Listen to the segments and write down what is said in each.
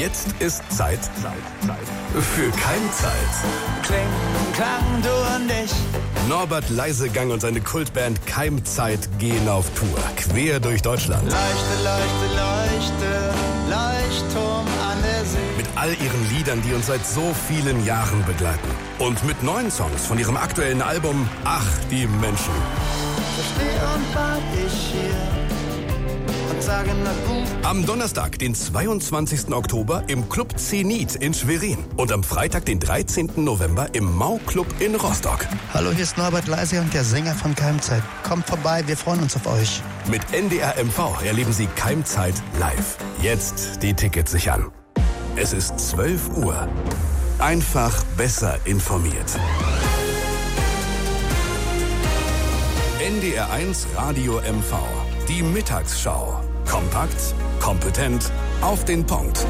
Jetzt ist Zeit für Keimzeit. Klang, du und ich. Norbert Leisegang und seine Kultband Keimzeit gehen auf Tour, quer durch Deutschland. Leuchtturm an der See. Mit all ihren Liedern, die uns seit so vielen Jahren begleiten. Und mit neuen Songs von ihrem aktuellen Album Ach, die Menschen. So steh und wart ich hier und sage na gut. Am Donnerstag, den 22. Oktober im Club Zenit in Schwerin. Und am Freitag, den 13. November im Mau-Club in Rostock. Hallo, hier ist Norbert Leisegang, der Sänger von Keimzeit. Kommt vorbei, wir freuen uns auf euch. Mit NDR MV erleben Sie Keimzeit live. Jetzt die Tickets sichern. Es ist 12 Uhr. Einfach besser informiert. NDR 1 Radio MV. Die Mittagsschau. Kompakt, kompetent, auf den Punkt.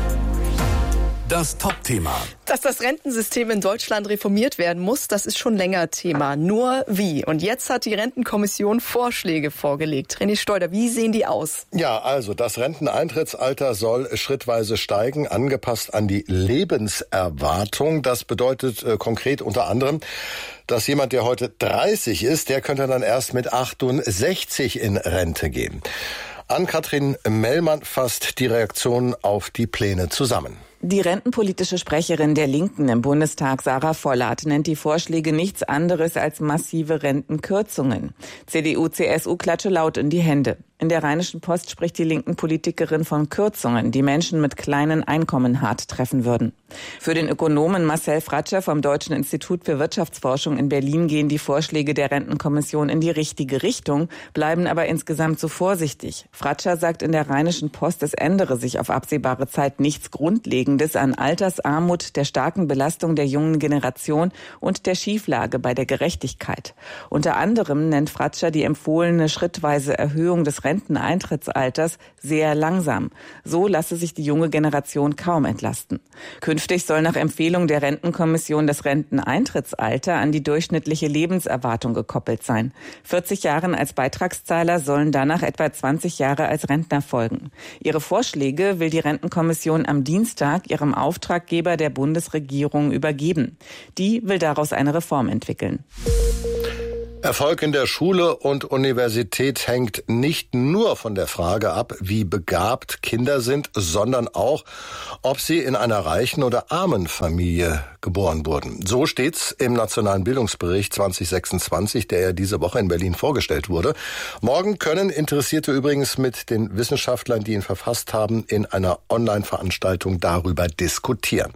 Das Top-Thema. Dass das Rentensystem in Deutschland reformiert werden muss, das ist schon länger Thema. Nur wie? Und jetzt hat die Rentenkommission Vorschläge vorgelegt. René Steuder, wie sehen die aus? Ja, also das Renteneintrittsalter soll schrittweise steigen, angepasst an die Lebenserwartung. Das bedeutet konkret unter anderem, dass jemand, der heute 30 ist, der könnte dann erst mit 68 in Rente gehen. Ann-Kathrin Mellmann fasst die Reaktionen auf die Pläne zusammen. Die rentenpolitische Sprecherin der Linken im Bundestag, Sarah Vollert, nennt die Vorschläge nichts anderes als massive Rentenkürzungen. CDU, CSU klatsche laut in die Hände. In der Rheinischen Post spricht die linken Politikerin von Kürzungen, die Menschen mit kleinen Einkommen hart treffen würden. Für den Ökonomen Marcel Fratscher vom Deutschen Institut für Wirtschaftsforschung in Berlin gehen die Vorschläge der Rentenkommission in die richtige Richtung, bleiben aber insgesamt zu vorsichtig. Fratscher sagt in der Rheinischen Post, es ändere sich auf absehbare Zeit nichts Grundlegendes an Altersarmut, der starken Belastung der jungen Generation und der Schieflage bei der Gerechtigkeit. Unter anderem nennt Fratscher die empfohlene schrittweise Erhöhung des Renteneintrittsalters sehr langsam. So lasse sich die junge Generation kaum entlasten. Künftig soll nach Empfehlung der Rentenkommission das Renteneintrittsalter an die durchschnittliche Lebenserwartung gekoppelt sein. 40 Jahren als Beitragszahler sollen danach etwa 20 Jahre als Rentner folgen. Ihre Vorschläge will die Rentenkommission am Dienstag ihrem Auftraggeber der Bundesregierung übergeben. Die will daraus eine Reform entwickeln. Erfolg in der Schule und Universität hängt nicht nur von der Frage ab, wie begabt Kinder sind, sondern auch, ob sie in einer reichen oder armen Familie geboren wurden. So steht's im Nationalen Bildungsbericht 2026, der ja diese Woche in Berlin vorgestellt wurde. Morgen können Interessierte übrigens mit den Wissenschaftlern, die ihn verfasst haben, in einer Online-Veranstaltung darüber diskutieren.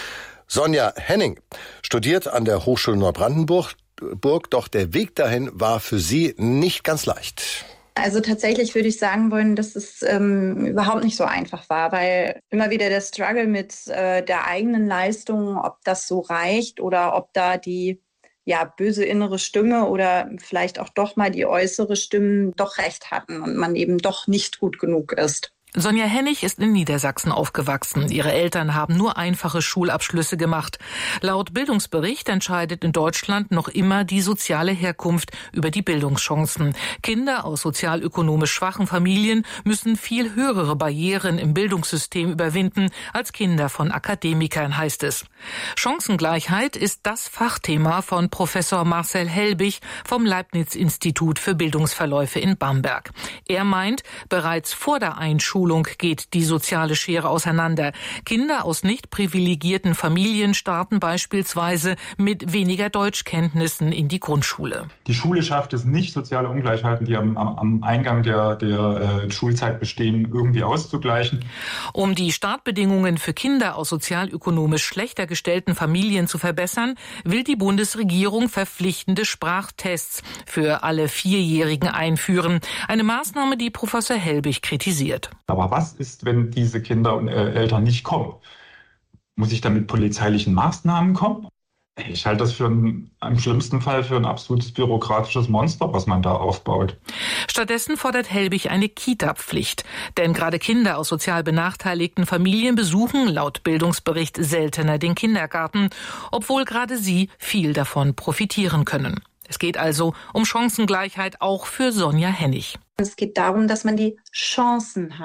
Sonja Henning studiert an der Hochschule Neubrandenburg, doch der Weg dahin war für sie nicht ganz leicht. Also tatsächlich würde ich sagen wollen, dass es überhaupt nicht so einfach war, weil immer wieder der Struggle mit der eigenen Leistung, ob das so reicht oder ob da die böse innere Stimme oder vielleicht auch doch mal die äußere Stimme doch recht hatten und man eben doch nicht gut genug ist. Sonja Hennig ist in Niedersachsen aufgewachsen. Ihre Eltern haben nur einfache Schulabschlüsse gemacht. Laut Bildungsbericht entscheidet in Deutschland noch immer die soziale Herkunft über die Bildungschancen. Kinder aus sozialökonomisch schwachen Familien müssen viel höhere Barrieren im Bildungssystem überwinden als Kinder von Akademikern, heißt es. Chancengleichheit ist das Fachthema von Professor Marcel Helbig vom Leibniz-Institut für Bildungsverläufe in Bamberg. Er meint, bereits vor der Einschulung geht die soziale Schere auseinander. Kinder aus nicht privilegierten Familien starten beispielsweise mit weniger Deutschkenntnissen in die Grundschule. Die Schule schafft es nicht, soziale Ungleichheiten, die am Eingang der Schulzeit bestehen, irgendwie auszugleichen. Um die Startbedingungen für Kinder aus sozialökonomisch schlechter gestellten Familien zu verbessern, will die Bundesregierung verpflichtende Sprachtests für alle Vierjährigen einführen. Eine Maßnahme, die Professor Helbig kritisiert. Aber was ist, wenn diese Kinder und Eltern nicht kommen? Muss ich dann mit polizeilichen Maßnahmen kommen? Ich halte das im schlimmsten Fall für ein absolutes bürokratisches Monster, was man da aufbaut. Stattdessen fordert Helbig eine Kita-Pflicht. Denn gerade Kinder aus sozial benachteiligten Familien besuchen laut Bildungsbericht seltener den Kindergarten, obwohl gerade sie viel davon profitieren können. Es geht also um Chancengleichheit auch für Sonja Hennig. Es geht darum, dass man die Chancen hat,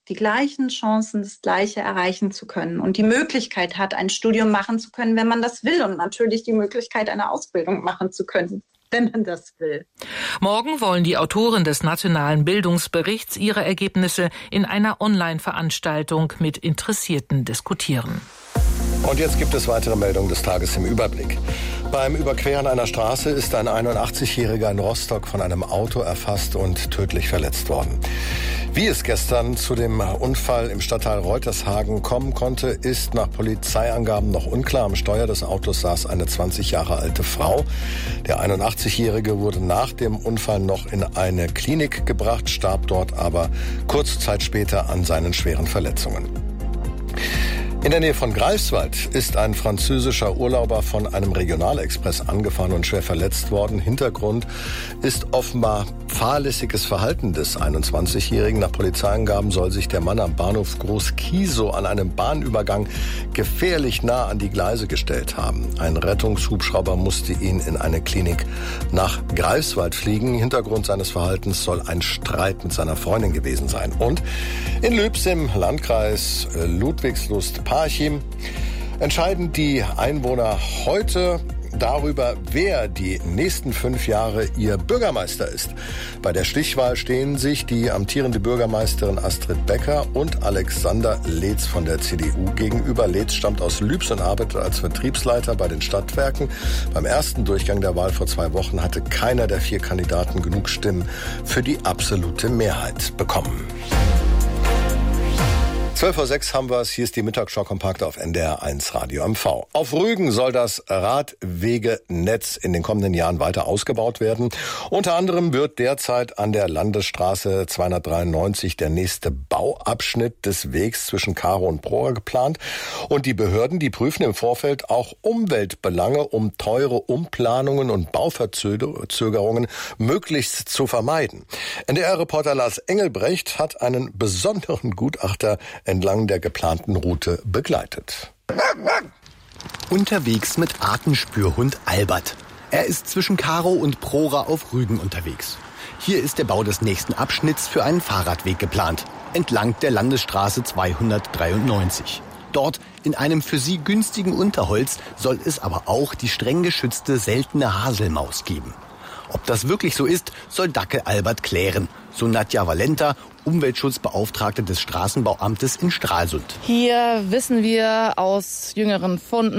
die gleichen Chancen, das Gleiche erreichen zu können und die Möglichkeit hat, ein Studium machen zu können, wenn man das will und natürlich die Möglichkeit, eine Ausbildung machen zu können, wenn man das will. Morgen wollen die Autoren des Nationalen Bildungsberichts ihre Ergebnisse in einer Online-Veranstaltung mit Interessierten diskutieren. Und jetzt gibt es weitere Meldungen des Tages im Überblick. Beim Überqueren einer Straße ist ein 81-Jähriger in Rostock von einem Auto erfasst und tödlich verletzt worden. Wie es gestern zu dem Unfall im Stadtteil Reutershagen kommen konnte, ist nach Polizeiangaben noch unklar. Am Steuer des Autos saß eine 20 Jahre alte Frau. Der 81-Jährige wurde nach dem Unfall noch in eine Klinik gebracht, starb dort aber kurze Zeit später an seinen schweren Verletzungen. In der Nähe von Greifswald ist ein französischer Urlauber von einem Regionalexpress angefahren und schwer verletzt worden. Hintergrund ist offenbar fahrlässiges Verhalten des 21-Jährigen. Nach Polizeiangaben soll sich der Mann am Bahnhof Groß-Kiesow an einem Bahnübergang gefährlich nah an die Gleise gestellt haben. Ein Rettungshubschrauber musste ihn in eine Klinik nach Greifswald fliegen. Hintergrund seines Verhaltens soll ein Streit mit seiner Freundin gewesen sein. Und in Lübs im Landkreis Ludwigslust-Parchim entscheiden die Einwohner heute darüber, wer die nächsten 5 Jahre ihr Bürgermeister ist. Bei der Stichwahl stehen sich die amtierende Bürgermeisterin Astrid Becker und Alexander Leetz von der CDU gegenüber. Leetz stammt aus Lübs und arbeitet als Vertriebsleiter bei den Stadtwerken. Beim ersten Durchgang der Wahl vor 2 Wochen hatte keiner der 4 Kandidaten genug Stimmen für die absolute Mehrheit bekommen. 12:06 haben wir es. Hier ist die Mittagsschau kompakt auf NDR 1 Radio MV. Auf Rügen soll das Radwegenetz in den kommenden Jahren weiter ausgebaut werden. Unter anderem wird derzeit an der Landesstraße 293 der nächste Bauabschnitt des Wegs zwischen Karow und Prora geplant. Und die Behörden, die prüfen im Vorfeld auch Umweltbelange, um teure Umplanungen und Bauverzögerungen möglichst zu vermeiden. NDR-Reporter Lars Engelbrecht hat einen besonderen Gutachter entlang der geplanten Route begleitet. Unterwegs mit Artenspürhund Albert. Er ist zwischen Karow und Prora auf Rügen unterwegs. Hier ist der Bau des nächsten Abschnitts für einen Fahrradweg geplant, entlang der Landesstraße 293. Dort, in einem für sie günstigen Unterholz, soll es aber auch die streng geschützte seltene Haselmaus geben. Ob das wirklich so ist, soll Dackel Albert klären, so Nadja Valenta, Umweltschutzbeauftragte des Straßenbauamtes in Stralsund. Hier wissen wir aus jüngeren Funden,